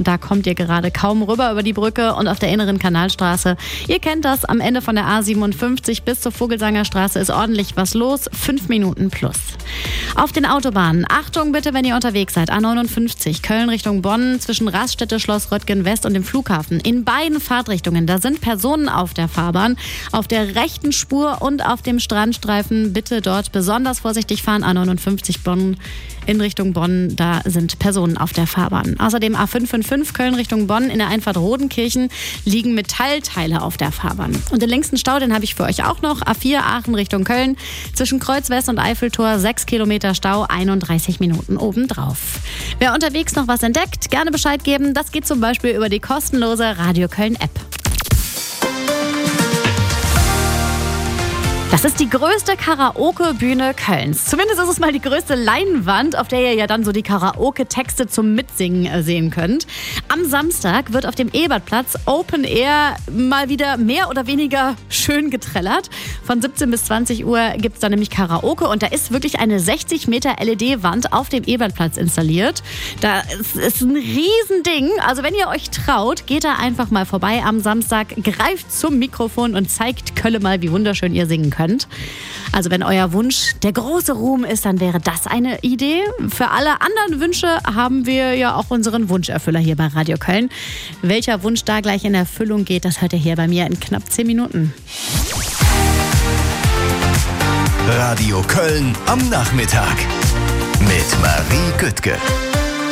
Da kommt ihr gerade kaum rüber über die Brücke und auf der inneren Kanalstraße. Ihr kennt das, am Ende von der A57 bis zur Vogelsanger Straße ist ordentlich was los. 5 Minuten plus. Auf den Autobahnen, Achtung bitte, wenn ihr unterwegs seid. A59, Köln Richtung Bonn, zwischen Raststätte, Schloss Röttgen West und dem Flughafen. In beiden Fahrtrichtungen, da sind Personen auf der Fahrbahn. Auf der rechten Spur und auf dem Strandstreifen bitte dort besonders vorsichtig fahren. A59 Bonn in Richtung Bonn, da sind Personen auf der Fahrbahn. Außerdem A555 Köln Richtung Bonn in der Einfahrt Rodenkirchen liegen Metallteile auf der Fahrbahn. Und den längsten Stau, den habe ich für euch auch noch. A4 Aachen Richtung Köln, zwischen Kreuz West und Eiffeltor 6 Kilometer Stau, 31 Minuten obendrauf. Wer unterwegs noch was entdeckt, gerne Bescheid geben. Das geht zum Beispiel über die kostenlose Radio Köln App. Das ist die größte Karaoke-Bühne Kölns. Zumindest ist es mal die größte Leinwand, auf der ihr ja dann so die Karaoke-Texte zum Mitsingen sehen könnt. Am Samstag wird auf dem Ebertplatz Open Air mal wieder mehr oder weniger schön getrellert. Von 17 bis 20 Uhr gibt es da nämlich Karaoke und da ist wirklich eine 60 Meter LED-Wand auf dem Ebertplatz installiert. Da ist ein Riesending. Also wenn ihr euch traut, geht da einfach mal vorbei am Samstag, greift zum Mikrofon und zeigt Kölle mal, wie wunderschön ihr singen könnt. Also wenn euer Wunsch der große Ruhm ist, dann wäre das eine Idee. Für alle anderen Wünsche haben wir ja auch unseren Wunscherfüller hier bei Radio Köln. Welcher Wunsch da gleich in Erfüllung geht, das hört ihr hier bei mir in knapp 10 Minuten. Radio Köln am Nachmittag mit Marie Güttke.